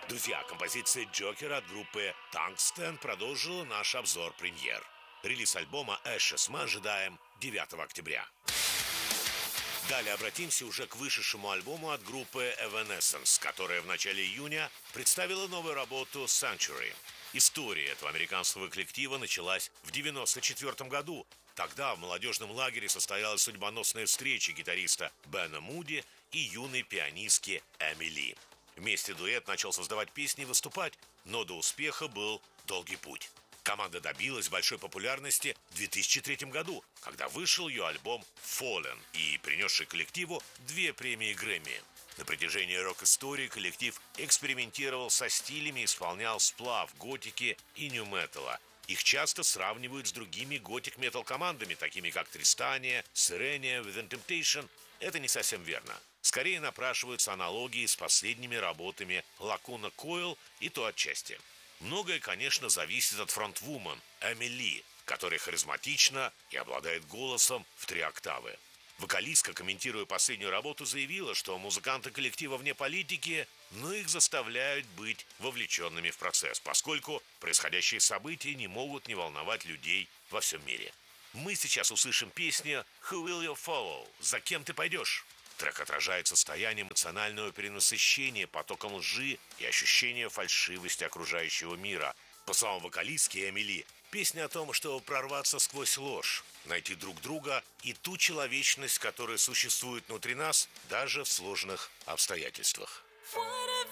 Друзья, композиция «Джокер» от группы «Tungsten» продолжила наш обзор премьер. Релиз альбома «Ashes» мы ожидаем 9 октября. Далее обратимся уже к вышедшему альбому от группы Evanescence, которая в начале июня представила новую работу «Sanctuary». История этого американского коллектива началась в 1994 году. Тогда в молодежном лагере состоялась судьбоносная встреча гитариста Бена Муди и юной пианистки Эмили. Вместе дуэт начал создавать песни и выступать, но до успеха был долгий путь. Команда добилась большой популярности в 2003 году, когда вышел ее альбом «Fallen» и принесший коллективу 2 премии Грэмми. На протяжении рок-истории коллектив экспериментировал со стилями и исполнял сплав готики и нью-металла. Их часто сравнивают с другими готик-метал командами, такими как Тристания, Sirenia, Within Temptation. Это не совсем верно. Скорее напрашиваются аналогии с последними работами Lacuna Coil, и то отчасти. Многое, конечно, зависит от фронтвумен Эмили, которая харизматична и обладает голосом в 3 октавы. Вокалистка, комментируя последнюю работу, заявила, что музыканты коллектива вне политики, но их заставляют быть вовлеченными в процесс, поскольку происходящие события не могут не волновать людей во всем мире. Мы сейчас услышим песню «Who will you follow?» «За кем ты пойдешь?». Трек отражает состояние эмоционального перенасыщения потоком лжи и ощущение фальшивости окружающего мира. По словам вокалистки Эмили, песня о том, что прорваться сквозь ложь, найти друг друга и ту человечность, которая существует внутри нас, даже в сложных обстоятельствах.